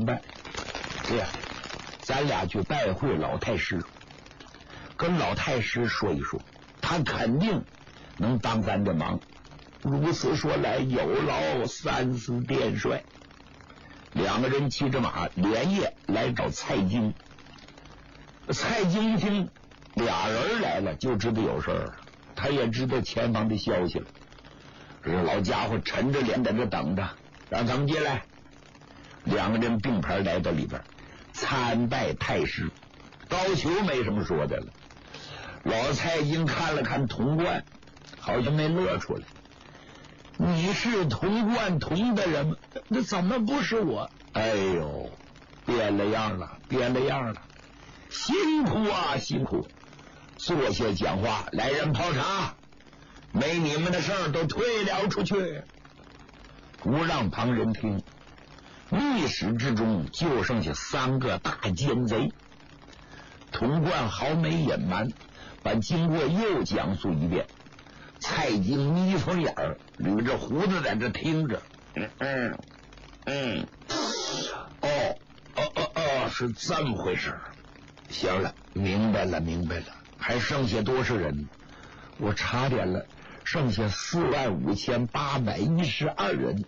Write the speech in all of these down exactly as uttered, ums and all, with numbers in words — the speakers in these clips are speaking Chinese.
办？这样，咱俩去拜会老太师，跟老太师说一说，他肯定能帮咱的忙。如此说来，有劳三司殿帅。两个人骑着马连夜来找蔡京。蔡京一听俩人来了，就知道有事儿，他也知道前方的消息了。这老家伙沉着脸在这等着，让他们进来。两个人并排来到里边，参拜太师。高俅没什么说的了。老蔡京看了看童贯，好像没乐出来。你是童贯童的人吗？那怎么不是我？哎呦，变了样了，变了样了，辛苦啊，辛苦！坐下讲话，来人泡茶，没你们的事儿都退了出去，不让旁人听。密室之中就剩下三个大奸贼。童贯毫没隐瞒，把经过又讲述一遍。蔡京眯缝眼儿，捋着胡子在这听着。嗯嗯嗯，哦哦哦哦，是这么回事。行了，明白了明白了。还剩下多少人？我查点了，剩下四万五千八百一十二人。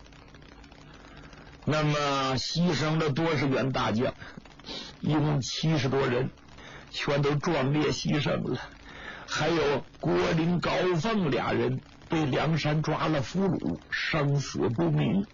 那么牺牲了多少员大将？一共七十多人，全都壮烈牺牲了。还有郭林、高凤俩人被梁山抓了俘虏，生死不明。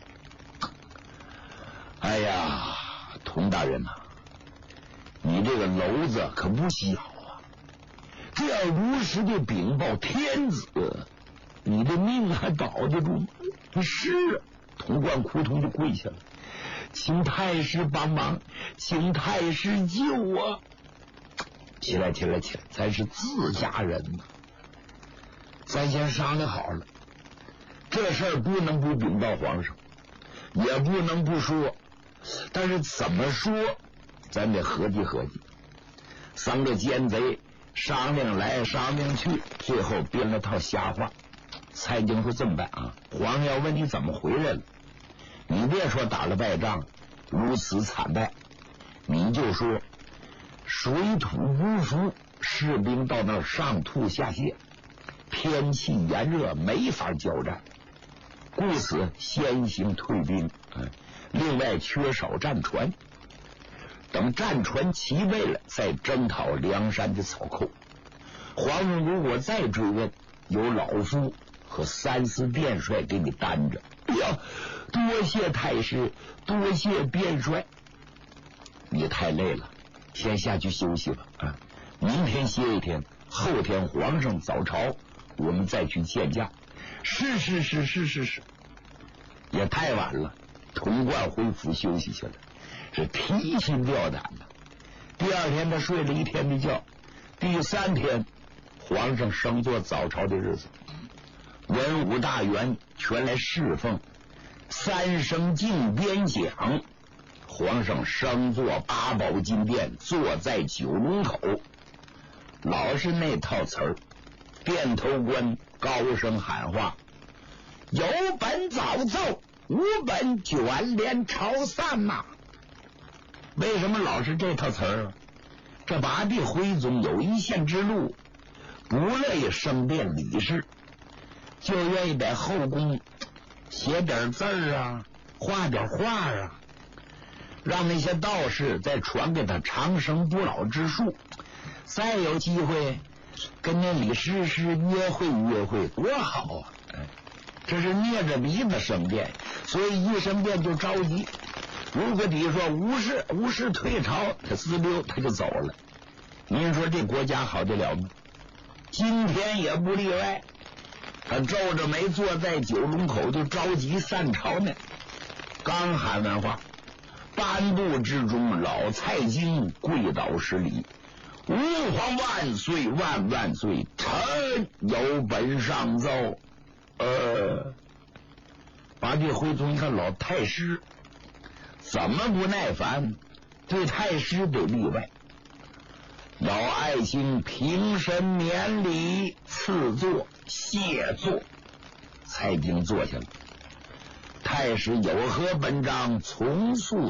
哎呀，童大人啊，你这个篓子可不小啊！这要如实的禀报天子，你的命还保得住吗？是，童贯扑通就跪下了，请太师帮忙，请太师救我！起来起来起来，咱是自家人呐，咱先商量好了，这事儿不能不禀报皇上，也不能不说，但是怎么说咱得合计合计。三个奸贼商量来商量去，最后编了套瞎话。蔡京说这么办啊，皇上要问你怎么回来了，你别说打了败仗如此惨败，你就说水土不服，士兵到那儿上吐下泻，天气炎热没法交战，故此先行退兵。嗯，另外缺少战船，等战船齐备了再征讨梁山的草寇。皇上如果再追问，有老夫和三司殿帅给你担着。哎呀，多谢太师，多谢殿帅。你太累了，先下去休息吧。啊，明天歇一天，后天皇上早朝，我们再去见驾。是是是是是是，也太晚了。童贯回府休息去了，是提心吊胆的。第二天他睡了一天的觉，第三天皇上升做早朝的日子，文武大员全来侍奉，三声进边讲。皇上升坐八宝金殿，坐在九龙口，老是那套词儿。殿头官高声喊话：有本早奏，无本卷帘朝散呐、啊！为什么老是这套词儿啊？这八帝徽宗有一线之路，不乐意升殿理事，就愿意在后宫写点字儿啊，画点画啊，让那些道士再传给他长生不老之术，再有机会跟那李师师约会约会，多好啊！这是捏着鼻子升殿，所以一升殿就着急。如果你说无事无事退朝，他滋溜他就走了。您说这国家好得了吗？今天也不例外，他皱着眉坐在九龙口，就着急散朝呢。刚喊完话，颁布之中，老蔡京跪倒施礼：吾皇万岁万万岁，臣有本上奏。呃，八帝徽宗一看老太师怎么不耐烦，对太师得例外。老爱卿平身免礼，赐座谢座。蔡京坐下了。太师有何本章，从速